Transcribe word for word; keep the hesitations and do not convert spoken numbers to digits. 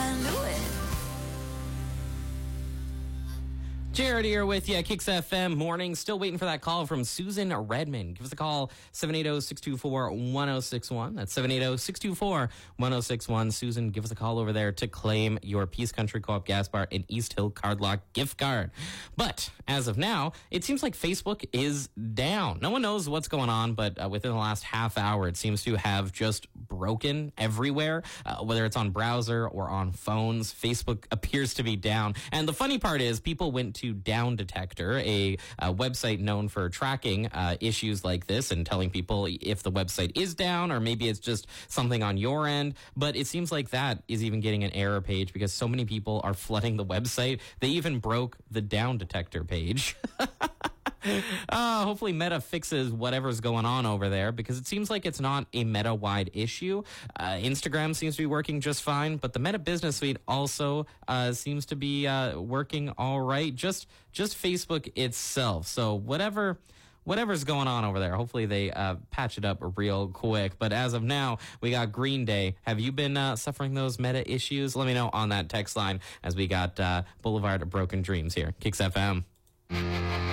I knew it. Jared here with you, Kicks F M morning. Still waiting for that call from Susan Redmond. Give us a call, seven eight zero, six two four, one zero six one. That's seven eight zero, six two four, one zero six one. Susan, give us a call over there to claim your Peace Country Co-op Gas Bar and East Hill Card Lock gift card. But as of now, it seems like Facebook is down. No one knows what's going on, but uh, within the last half hour, it seems to have just broken everywhere, uh, whether it's on browser or on phones. Facebook appears to be down. And the funny part is people went to Down Detector, a, a website known for tracking uh, issues like this and telling people if the website is down or maybe it's just something on your end. But it seems like that is even getting an error page because so many people are flooding the website. They even broke the Down Detector page. Uh, hopefully Meta fixes whatever's going on over there because it seems like it's not a Meta-wide issue. Uh, Instagram seems to be working just fine, but the Meta Business Suite also uh, seems to be uh, working all right. Just just Facebook itself. So whatever whatever's going on over there, hopefully they uh, patch it up real quick. But as of now, we got Green Day. Have you been uh, suffering those Meta issues? Let me know on that text line as we got uh, Boulevard of Broken Dreams here. Kicks F M.